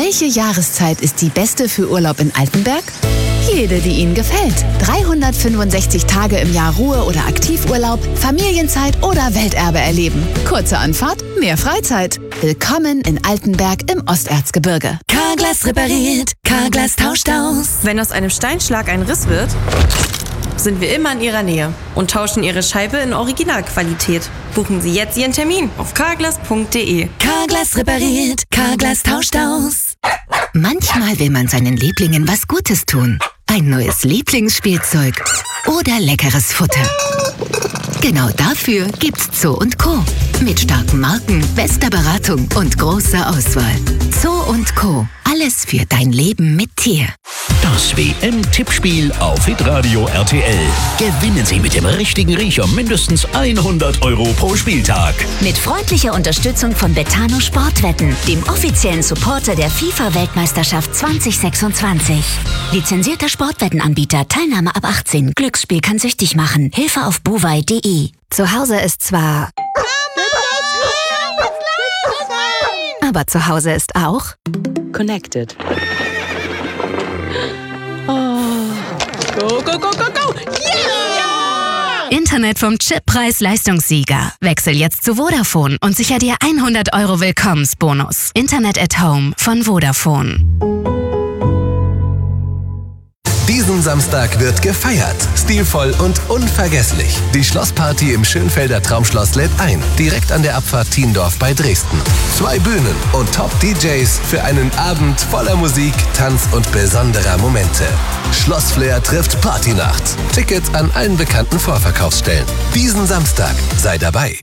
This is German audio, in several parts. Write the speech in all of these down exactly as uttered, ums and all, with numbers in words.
Welche Jahreszeit ist die beste für Urlaub in Altenberg? Jede, die Ihnen gefällt. dreihundertfünfundsechzig Tage im Jahr Ruhe- oder Aktivurlaub, Familienzeit oder Welterbe erleben. Kurze Anfahrt, mehr Freizeit. Willkommen in Altenberg im Osterzgebirge. Carglass repariert, Carglass tauscht aus. Wenn aus einem Steinschlag ein Riss wird, sind wir immer in Ihrer Nähe und tauschen Ihre Scheibe in Originalqualität. Buchen Sie jetzt Ihren Termin auf carglass punkt de. Carglass repariert, Carglass tauscht aus. Manchmal will man seinen Lieblingen was Gutes tun. Ein neues Lieblingsspielzeug oder leckeres Futter. Genau dafür gibt's Zoo und Co. Mit starken Marken, bester Beratung und großer Auswahl. Zoo und Co. Alles für dein Leben mit Tier. Das W M-Tippspiel auf Hitradio R T L. Gewinnen Sie mit dem richtigen Riecher mindestens hundert Euro pro Spieltag. Mit freundlicher Unterstützung von Betano Sportwetten, dem offiziellen Supporter der FIFA-Weltmeisterschaft zwanzig sechsundzwanzig. Lizenzierter Sportwettenanbieter, Teilnahme ab achtzehn. Glücksspiel kann süchtig machen. Hilfe auf bovai punkt de. Zu Hause ist zwar... Aber zu Hause ist auch... Connected. Oh. Go, go, go, go, go! Yeah! Internet vom Chip-Preis-Leistungssieger. Wechsel jetzt zu Vodafone und sicher dir hundert Euro Willkommensbonus. Internet at Home von Vodafone. Diesen Samstag wird gefeiert. Stilvoll und unvergesslich. Die Schlossparty im Schönfelder Traumschloss lädt ein. Direkt an der Abfahrt Thiendorf bei Dresden. Zwei Bühnen und Top-D Js für einen Abend voller Musik, Tanz und besonderer Momente. Schlossflair trifft Partynacht. Tickets an allen bekannten Vorverkaufsstellen. Diesen Samstag sei dabei.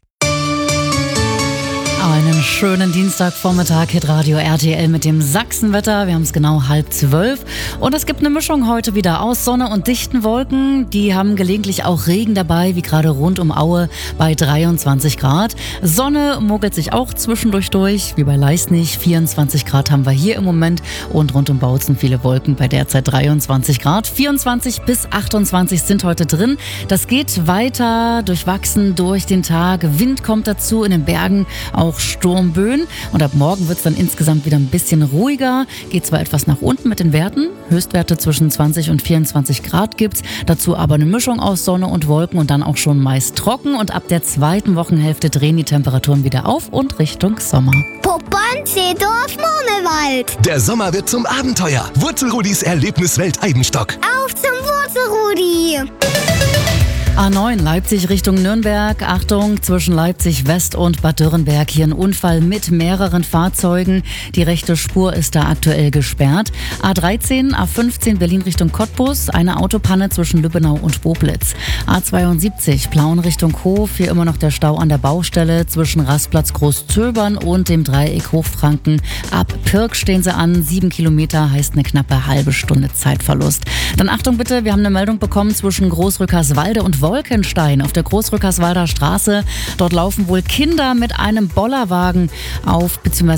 Einen schönen Dienstagvormittag, Hitradio R T L mit dem Sachsenwetter. Wir haben es genau halb zwölf und es gibt eine Mischung heute wieder aus Sonne und dichten Wolken. Die haben gelegentlich auch Regen dabei, wie gerade rund um Aue bei dreiundzwanzig Grad. Sonne mogelt sich auch zwischendurch durch, wie bei Leisnig. vierundzwanzig Grad haben wir hier im Moment und rund um Bautzen viele Wolken bei derzeit dreiundzwanzig Grad. vierundzwanzig bis achtundzwanzig sind heute drin. Das geht weiter durchwachsen durch den Tag. Wind kommt dazu in den Bergen, auch Sturmböen. Und ab morgen wird es dann insgesamt wieder ein bisschen ruhiger. Geht zwar etwas nach unten mit den Werten. Höchstwerte zwischen zwanzig und vierundzwanzig Grad gibt's. Dazu aber eine Mischung aus Sonne und Wolken und dann auch schon meist trocken. Und ab der zweiten Wochenhälfte drehen die Temperaturen wieder auf und Richtung Sommer. Poppern, Seedorf, Murmelwald. Der Sommer wird zum Abenteuer. Wurzelrudis Erlebniswelt Eibenstock. Auf zum Wurzelrudi. A neun Leipzig Richtung Nürnberg. Achtung, zwischen Leipzig West und Bad Dürrenberg hier ein Unfall mit mehreren Fahrzeugen. Die rechte Spur ist da aktuell gesperrt. A dreizehn, A fünfzehn Berlin Richtung Cottbus. Eine Autopanne zwischen Lübbenau und Boblitz. A zweiundsiebzig Plauen Richtung Hof. Hier immer noch der Stau an der Baustelle zwischen Rastplatz Großzöbern und dem Dreieck Hochfranken. Ab Pirk stehen sie an. Sieben Kilometer heißt eine knappe halbe Stunde Zeitverlust. Dann Achtung bitte, wir haben eine Meldung bekommen zwischen Großrückerswalde und Wolkenstein auf der Großrückerswalder Straße. Dort laufen wohl Kinder mit einem Bollerwagen auf bzw.